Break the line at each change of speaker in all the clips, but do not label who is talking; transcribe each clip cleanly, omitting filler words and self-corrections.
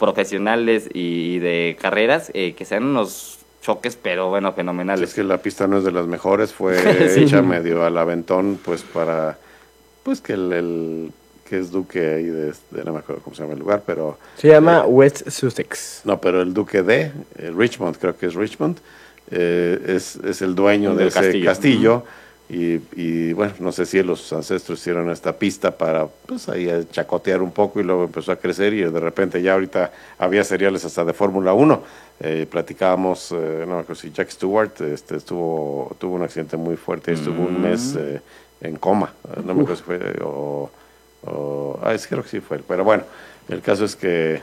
profesionales y de carreras, que sean unos choques, pero bueno, fenomenales.
Es que la pista no es de las mejores, fue
Sí.
hecha medio al aventón, pues para, pues que que es duque ahí no me acuerdo cómo se llama el lugar, pero...
Se llama West Sussex.
No, pero el duque de Richmond, creo que es Richmond, es el dueño de ese castillo. Y bueno, no sé si los ancestros hicieron esta pista para pues ahí chacotear un poco y luego empezó a crecer y de repente ya ahorita había seriales hasta de Fórmula 1. Platicábamos, no me acuerdo si Jack Stewart tuvo un accidente muy fuerte, estuvo un mes en coma, no me acuerdo si fue creo que sí fue, pero bueno, el caso es que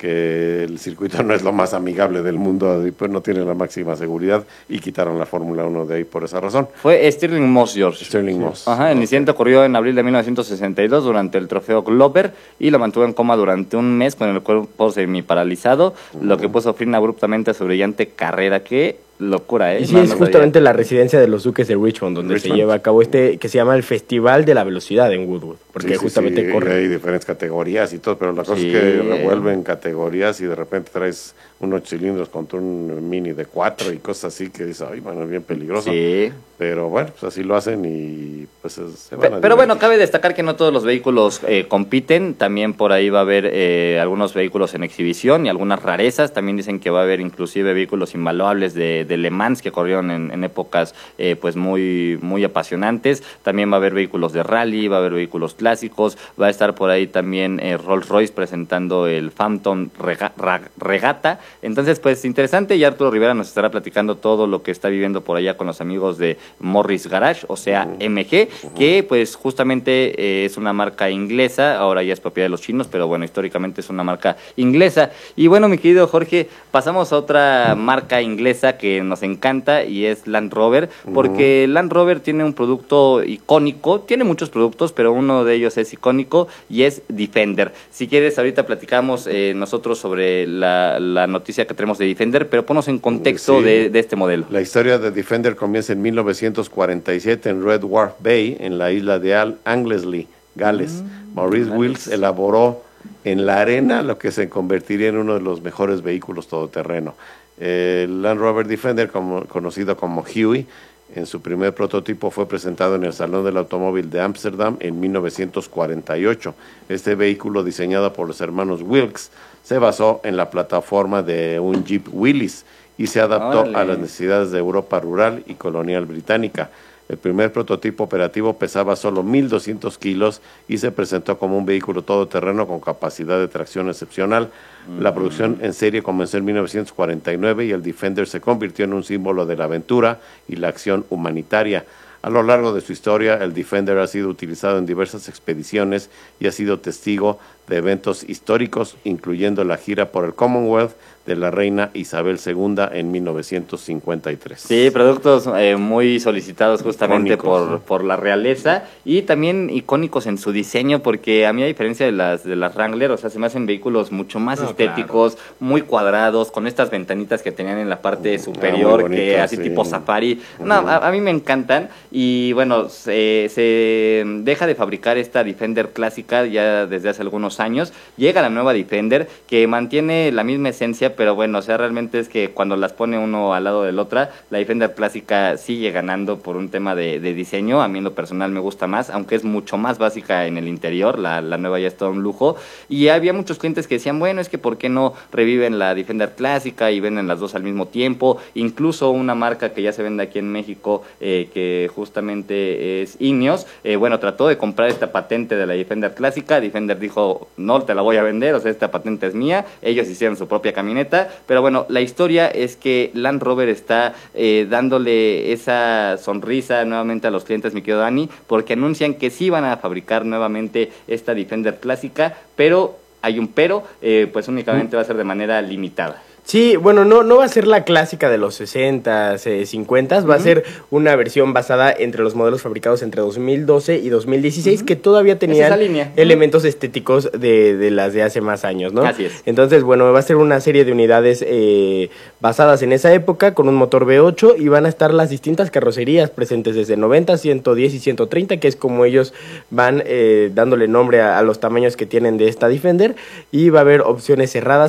el circuito no es lo más amigable del mundo y pues no tiene la máxima seguridad y quitaron la Fórmula 1 de ahí por esa razón.
Fue Stirling Moss, George.
Stirling Moss.
Ajá, el incidente ocurrió en abril de 1962 durante el trofeo Glover y lo mantuvo en coma durante un mes con el cuerpo semiparalizado, lo que puso fin abruptamente a su brillante carrera. Qué locura, ¿eh?
Y sí, es justamente la residencia de los duques de Richmond, donde se lleva a cabo que se llama el Festival de la Velocidad en Woodwood, porque justamente corre.
Hay diferentes categorías y todo, pero la cosa es que revuelven categorías y de repente traes unos cilindros contra un Mini de 4 y cosas así que dices, ay, bueno, es bien peligroso. Sí. Pero bueno, pues así lo hacen y pues se van a
Pero bueno, cabe destacar que no todos los vehículos compiten, también por ahí va a haber algunos vehículos en exhibición y algunas rarezas, también dicen que va a haber inclusive vehículos invaluables de Le Mans que corrieron en épocas pues muy, muy apasionantes, también va a haber vehículos de rally, va a haber vehículos clásicos, va a estar por ahí también Rolls Royce presentando el Phantom Regata. Entonces, pues interesante, y Arturo Rivera nos estará platicando todo lo que está viviendo por allá con los amigos de Morris Garage, o sea, MG, que pues justamente es una marca inglesa, ahora ya es propiedad de los chinos, pero bueno, históricamente es una marca inglesa. Y bueno, mi querido Jorge, pasamos a otra marca inglesa que nos encanta y es Land Rover, porque Land Rover tiene un producto icónico, tiene muchos productos, pero uno de ellos es icónico y es Defender. Si quieres, ahorita platicamos nosotros sobre la noticia que tenemos de Defender, pero ponos en contexto de este modelo.
La historia de Defender comienza en 1947 en Red Wharf Bay, en la isla de Anglesey, Gales. Maurice Wilks elaboró en la arena lo que se convertiría en uno de los mejores vehículos todoterreno. El Land Rover Defender, conocido como Huey, en su primer prototipo fue presentado en el Salón del Automóvil de Ámsterdam en 1948. Este vehículo, diseñado por los hermanos Wilks, se basó en la plataforma de un Jeep Willys y se adaptó a las necesidades de Europa rural y colonial británica. El primer prototipo operativo pesaba solo 1.200 kilos y se presentó como un vehículo todoterreno con capacidad de tracción excepcional. La producción en serie comenzó en 1949 y el Defender se convirtió en un símbolo de la aventura y la acción humanitaria. A lo largo de su historia, el Defender ha sido utilizado en diversas expediciones y ha sido testigo de eventos históricos, incluyendo la gira por el Commonwealth de la reina Isabel II en 1953.
Sí, productos muy solicitados justamente por la realeza y también icónicos en su diseño, porque a mí, a diferencia de las Wrangler, o sea, se me hacen vehículos mucho más estéticos, muy cuadrados, con estas ventanitas que tenían en la parte superior, bonito, que así tipo safari. No, a mí me encantan. Y bueno, se deja de fabricar esta Defender clásica ya desde hace algunos años. Llega la nueva Defender que mantiene la misma esencia, pero bueno, o sea, realmente es que cuando las pone uno al lado de la otra, la Defender clásica sigue ganando por un tema de diseño. A mí en lo personal me gusta más, aunque es mucho más básica en el interior. La nueva ya es todo un lujo. Y había muchos clientes que decían, bueno, es que ¿por qué no reviven la Defender clásica y venden las dos al mismo tiempo? Incluso una marca que ya se vende aquí en México, que justamente es Ineos, bueno, trató de comprar esta patente de la Defender clásica. Defender dijo, no te la voy a vender, o sea, esta patente es mía. Ellos hicieron su propia camioneta, pero bueno, la historia es que Land Rover está dándole esa sonrisa nuevamente a los clientes, mi querido Dani, porque anuncian que sí van a fabricar nuevamente esta Defender clásica, pero hay un pero, pues únicamente va a ser de manera limitada.
Sí, bueno, no va a ser la clásica de los 60, 50, va a ser una versión basada entre los modelos fabricados entre 2012 y 2016, que todavía tenían elementos estéticos de las de hace más años, ¿no?
Así es.
Entonces, bueno, va a ser una serie de unidades basadas en esa época, con un motor V8, y van a estar las distintas carrocerías presentes desde 90, 110 y 130, que es como ellos van dándole nombre a los tamaños que tienen de esta Defender, y va a haber opciones cerradas